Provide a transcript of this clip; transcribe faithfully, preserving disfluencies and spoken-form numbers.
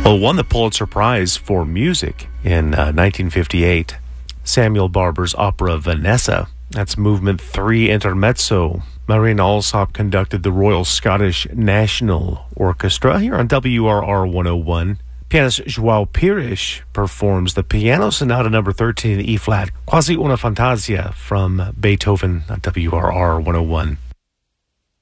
Well, won the Pulitzer Prize for music in uh, nineteen fifty-eight. Samuel Barber's opera Vanessa. That's Movement three Intermezzo. Marina Alsop conducted the Royal Scottish National Orchestra here on W R R one oh one. Pianist João Pires performs the Piano Sonata number thirteen in E-flat, Quasi una Fantasia from Beethoven on W R R one oh one.